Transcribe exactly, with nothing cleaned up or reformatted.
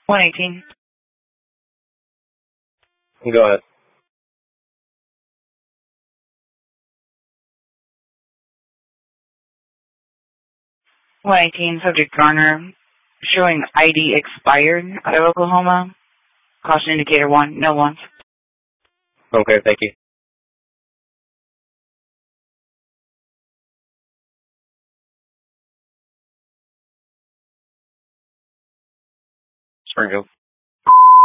one eighteen. Go ahead. one eighteen, subject Garner, showing I D expired out of Oklahoma. Caution indicator one, no ones. Okay, thank you. Springfield.